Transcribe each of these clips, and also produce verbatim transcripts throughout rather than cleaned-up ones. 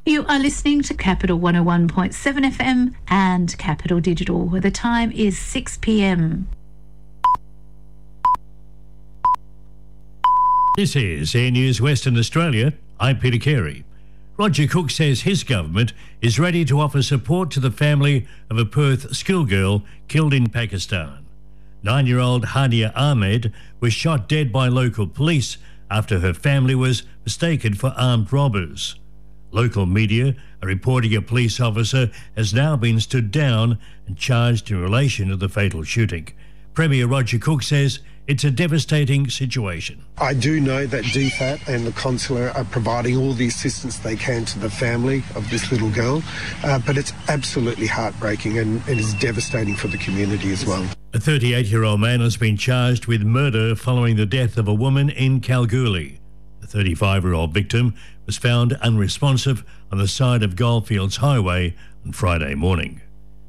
You are listening to Capital one oh one point seven F M and Capital Digital, where the time is six p m. This is Air News Western Australia. I'm Peter Carey. Roger Cook says his government is ready to offer support to the family of a Perth schoolgirl killed in Pakistan. Nine-year-old Hania Ahmed was shot dead by local police after her family was mistaken for armed robbers. Local media are reporting a police officer has now been stood down and charged in relation to the fatal shooting. Premier Roger Cook says it's a devastating situation. I do know that D FAT and the consular are providing all the assistance they can to the family of this little girl, uh, but it's absolutely heartbreaking and it is devastating for the community as well. A thirty-eight-year-old man has been charged with murder following the death of a woman in Kalgoorlie. The thirty-five-year-old victim was found unresponsive on the side of Goldfields Highway on Friday morning.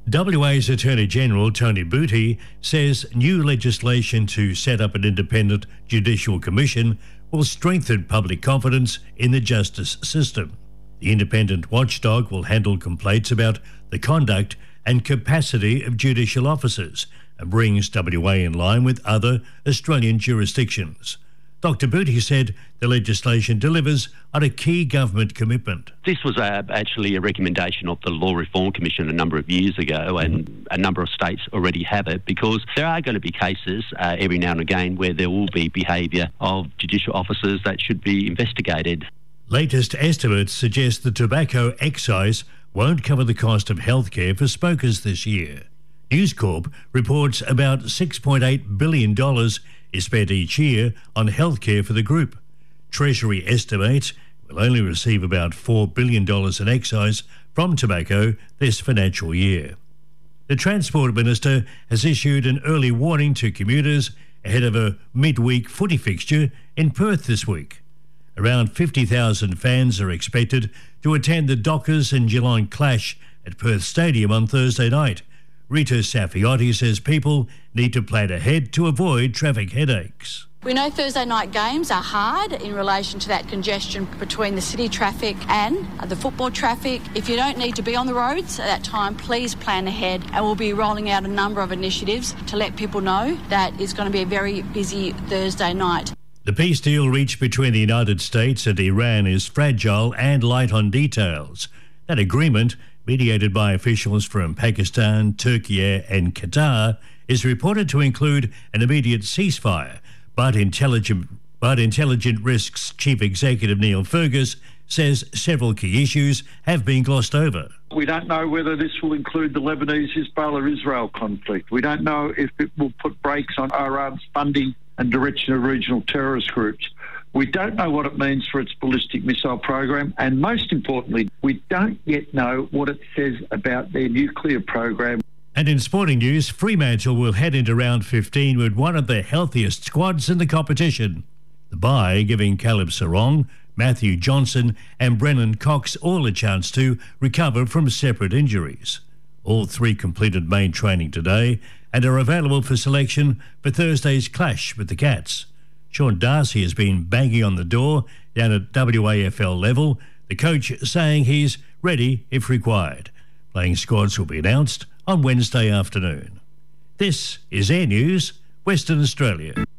W A's Attorney-General Tony Booty says new legislation to set up an independent judicial commission will strengthen public confidence in the justice system. The independent watchdog will handle complaints about the conduct and capacity of judicial officers and brings W A in line with other Australian jurisdictions. Doctor Booty said the legislation delivers on a key government commitment. This was uh, actually a recommendation of the Law Reform Commission a number of years ago, and mm-hmm. a number of states already have it, because there are going to be cases uh, every now and again where there will be behaviour of judicial officers that should be investigated. Latest estimates suggest the tobacco excise won't cover the cost of healthcare for smokers this year. News Corp reports about six point eight billion dollars is spent each year on healthcare for the group. Treasury estimates will only receive about four billion dollars in excise from tobacco this financial year. The Transport Minister has issued an early warning to commuters ahead of a midweek footy fixture in Perth this week. Around fifty thousand fans are expected to attend the Dockers and Geelong clash at Perth Stadium on Thursday night. Rita Safiotti says people need to plan ahead to avoid traffic headaches. We know Thursday night games are hard in relation to that congestion between the city traffic and the football traffic. If you don't need to be on the roads at that time, please plan ahead, and we'll be rolling out a number of initiatives to let people know that it's going to be a very busy Thursday night. The peace deal reached between the United States and Iran is fragile and light on details. That agreement, mediated by officials from Pakistan, Turkey and Qatar, is reported to include an immediate ceasefire, but Intelligent, but Intelligent Risks Chief Executive Neil Fergus says several key issues have been glossed over. We don't know whether this will include the Lebanese-Hezbollah-Israel conflict. We don't know if it will put brakes on Iran's funding and direction of regional terrorist groups. We don't know what it means for its ballistic missile program, and most importantly, we don't yet know what it says about their nuclear program. And in sporting news, Fremantle will head into round fifteen with one of the healthiest squads in the competition. The bye giving Caleb Sarong, Matthew Johnson and Brennan Cox all a chance to recover from separate injuries. All three completed main training today and are available for selection for Thursday's clash with the Cats. Sean Darcy has been banging on the door down at W A F L level, the coach saying he's ready if required. Playing squads will be announced on Wednesday afternoon. This is Air News, Western Australia.